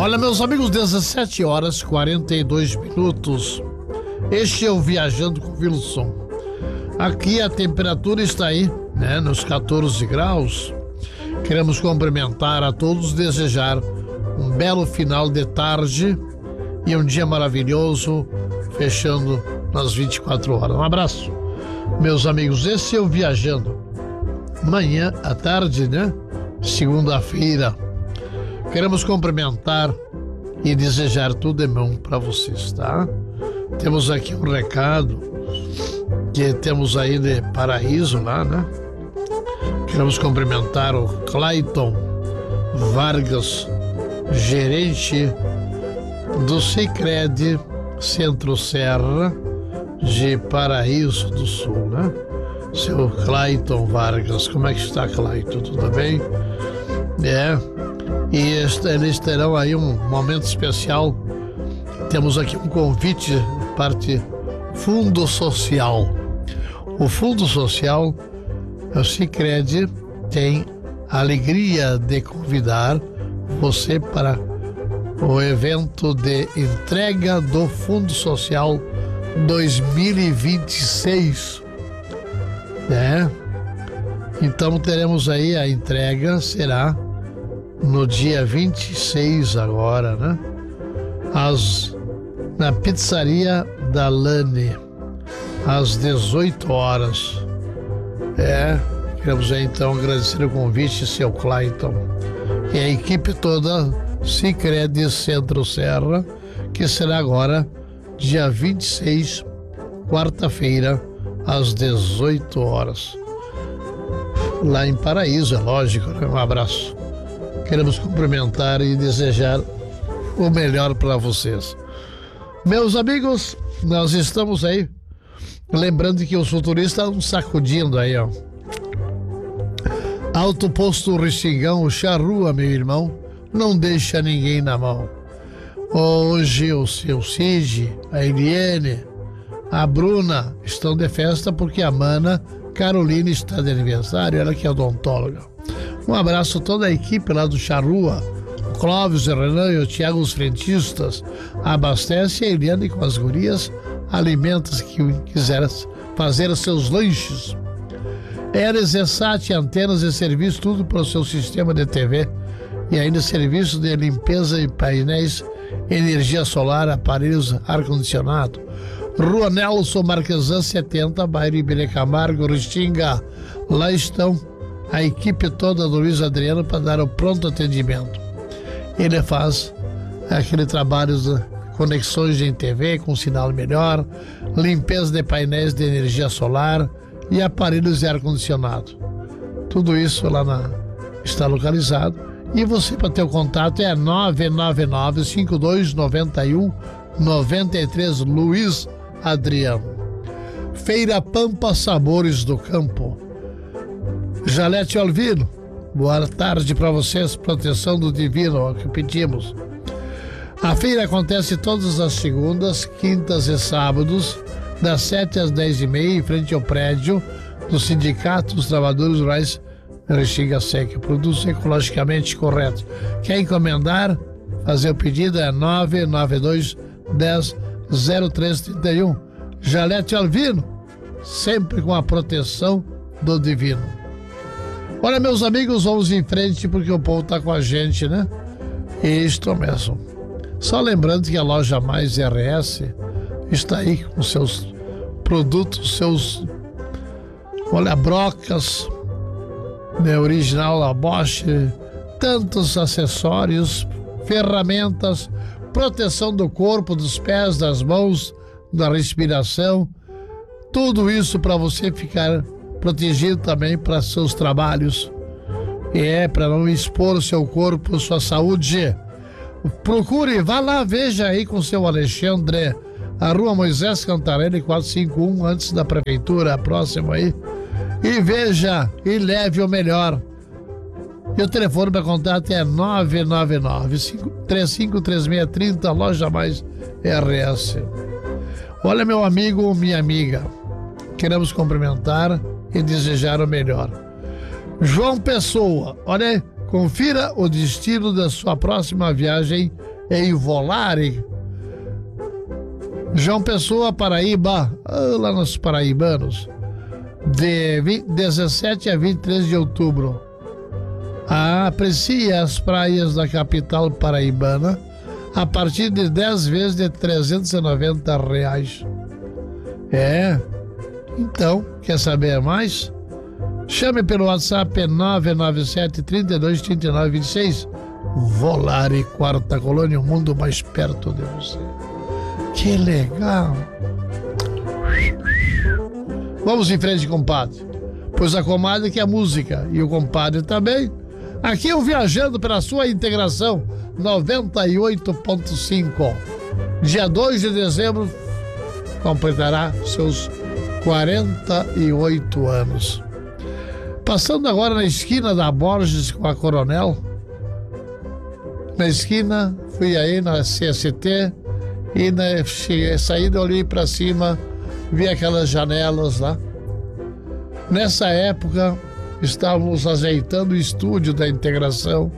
Olha, meus amigos, 17 horas 42 minutos. Este é o Viajando com Wilson. Aqui a temperatura está aí, né, nos 14 graus. Queremos cumprimentar a todos, desejar um belo final de tarde e um dia maravilhoso, fechando nas 24 horas. Um abraço, meus amigos. Esse é o Viajando. Amanhã à tarde, né? Segunda-feira. Queremos cumprimentar e desejar tudo de bom para vocês, tá? Temos aqui um recado que temos aí de Paraíso lá, né? Queremos cumprimentar o Clayton Vargas, gerente do Sicredi Centro-Serra de Paraíso do Sul, né? Seu Clayton Vargas, como é que está, Clayton? Tudo bem? E eles terão aí um momento especial. Temos aqui um convite parte Fundo Social. O Fundo Social, o Sicredi, tem a alegria de convidar você para o evento de entrega do Fundo Social 2026, né? Então teremos aí a entrega, será no dia 26 agora, né? Na pizzaria da Lani, às 18 horas. Queremos aí, então agradecer o convite, seu Clayton, e a equipe toda Sicredi Centro-Serra, que será agora dia 26, quarta-feira, às 18 horas. Lá em Paraíso, é lógico, né? Um abraço. Queremos cumprimentar e desejar o melhor para vocês. Meus amigos, nós estamos aí, lembrando que os futuristas estão sacudindo aí, ó. Alto Posto Restingão, o Charrua, meu irmão, não deixa ninguém na mão. Hoje o seu Cid, a Eliane, a Bruna estão de festa porque a mana Carolina está de aniversário, ela que é odontóloga. Um abraço a toda a equipe lá do Charrua, o Clóvis, o Renan e o Tiago, os frentistas. Abastece a Eliane com as gurias, alimenta-se que quiser fazer seus lanches. RZSat, antenas e serviço, tudo para o seu sistema de TV. E ainda serviço de limpeza e painéis, energia solar, aparelhos, ar-condicionado. Rua Nelson Marquesan 70, bairro Ibirê Camargo, Restinga. Lá estão a equipe toda do Luiz Adriano para dar o pronto atendimento. Ele faz aquele trabalho de conexões em TV com sinal melhor, limpeza de painéis de energia solar e aparelhos de ar-condicionado. Tudo isso lá está localizado. E você, para ter o contato, é 999-5291-93, Luiz Adriano. Feira Pampa Sabores do Campo. Jalete Alvino, boa tarde para vocês, proteção do divino, é o que pedimos. A feira acontece todas as segundas, quintas e sábados, das 7 às 10h30, em frente ao prédio do Sindicato dos Trabalhadores Rurais Restinga Seca, produtos ecologicamente corretos. Quer encomendar? Fazer o pedido é 992 10 0331. Jalete Alvino, sempre com a proteção do divino. Olha, meus amigos, vamos em frente porque o povo tá com a gente, né? Isto mesmo. Só lembrando que a Loja Mais RS está aí com seus produtos, seus, olha, brocas, né, original da Bosch, tantos acessórios, ferramentas, proteção do corpo, dos pés, das mãos, da respiração, tudo isso para você ficar protegido também para seus trabalhos, para não expor o seu corpo, sua saúde. Procure, vá lá, veja aí com o seu Alexandre, a Rua Moisés Cantarelli 451, antes da prefeitura, próximo aí, e veja e leve o melhor. E o telefone para contato é 999-353630, Loja Mais RS. Olha, meu amigo, minha amiga, queremos cumprimentar e desejar o melhor. João Pessoa, olha aí, confira o destino da sua próxima viagem em Volare. João Pessoa, Paraíba, lá nos paraibanos, de 17 a 23 de outubro. Aprecie as praias da capital paraibana a partir de 10 vezes de R$390. Então, quer saber mais? Chame pelo WhatsApp 997 32 39 26. Volare, Quarta Colônia, o mundo mais perto de você. Que legal! Vamos em frente, compadre. Pois a comadre que é música e o compadre também. Aqui eu viajando pela sua integração 98.5. Dia 2 de dezembro completará seus 48 anos. Passando agora na esquina da Borges com a Coronel. Na esquina, fui aí na CST e na saída olhei para cima, vi aquelas janelas lá. Nessa época, estávamos ajeitando o estúdio da integração.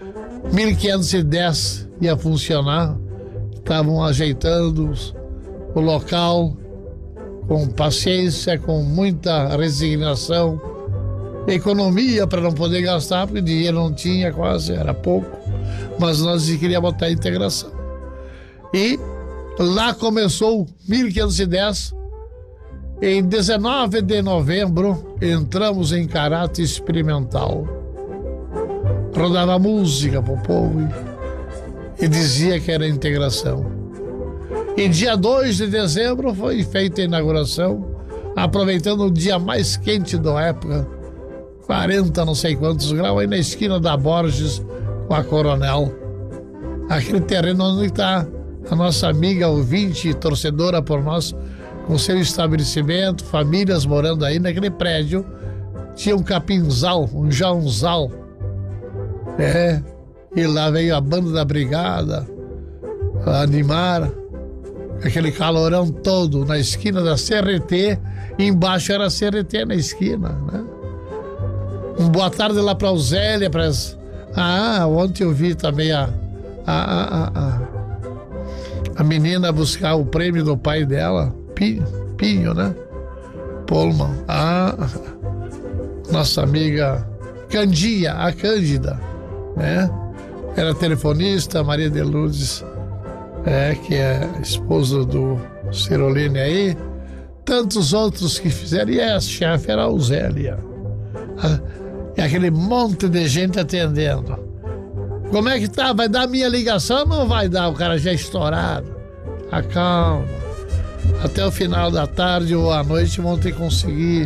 1510 ia funcionar. Estavam ajeitando o local com paciência, com muita resignação, economia para não poder gastar, porque dinheiro não tinha quase, era pouco, mas nós queríamos botar a integração. E lá começou 1510. Em 19 de novembro, entramos em caráter experimental. Rodava música para o povo e dizia que era integração. E dia 2 de dezembro foi feita a inauguração, aproveitando o dia mais quente da época, 40 não sei quantos graus, aí na esquina da Borges com a Coronel. Aquele terreno onde está a nossa amiga ouvinte e torcedora por nós, com seu estabelecimento, famílias morando aí naquele prédio. Tinha um capinzal, um jaunzal. E lá veio a banda da brigada a animar aquele calorão todo na esquina da CRT. E embaixo era a CRT na esquina, né? Um boa tarde lá para a Zélia. Ontem eu vi também a menina buscar o prêmio do pai dela, Pinho, né? Pullman. Nossa amiga Candia, a Cândida, né? Era telefonista, Maria de Lourdes, que é esposa do Cirolene aí. Tantos outros que fizeram, e a chefe era a Zélia. E aquele monte de gente atendendo. Como é que tá? Vai dar minha ligação ou não vai dar? O cara já é estourado. Acalma. Até o final da tarde ou à noite vão ter que conseguir.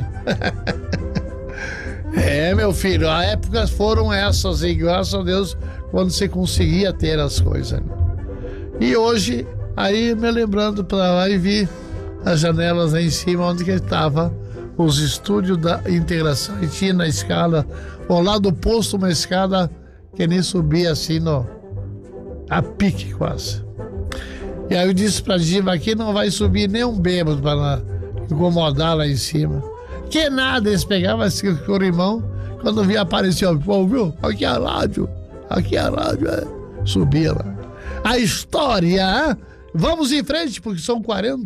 Meu filho, as épocas foram essas, e graças a Deus, quando você conseguia ter as coisas. Né? E hoje, aí me lembrando para lá e vi as janelas lá em cima, onde que estava os estúdios da integração. E tinha na escada, ao lado do posto, uma escada que nem subia assim a pique quase. E aí eu disse pra Diva, aqui não vai subir nem um bêbado para incomodar lá em cima. Que nada, eles pegavam assim com o irmão, quando via aparecer, viu? Aqui é a rádio, subia lá. A história, vamos em frente, porque são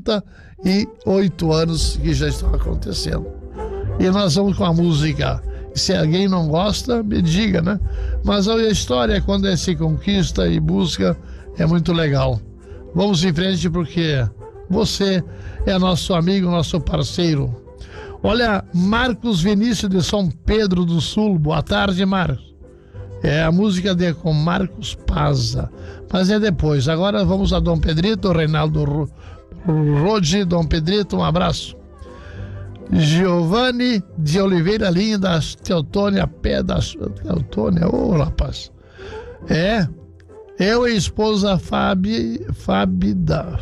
48 anos que já estão acontecendo. E nós vamos com a música. Se alguém não gosta, me diga, né? Mas a história, quando se conquista e busca, é muito legal. Vamos em frente, porque você é nosso amigo, nosso parceiro. Olha, Marcos Vinícius de São Pedro do Sul. Boa tarde, Marcos. É a música com Marcos Paza. Mas é depois. Agora vamos a Dom Pedrito, Reinaldo Rodi, Dom Pedrito, um abraço. Giovanni de Oliveira Linda, Teotônia, pé da Teotônia, rapaz. Eu e a esposa Fábida.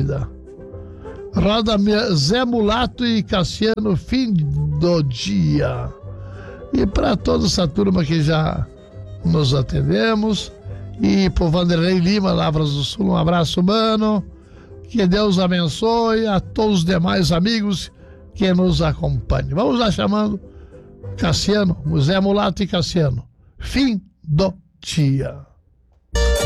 Roda Zé Mulato e Cassiano, fim do dia. E para toda essa turma que já nos atendemos. E pro Vanderlei Lima, Lavras do Sul, um abraço, mano. Que Deus abençoe a todos os demais amigos que nos acompanham. Vamos lá chamando Cassiano, Zé Mulato e Cassiano. Fim do dia.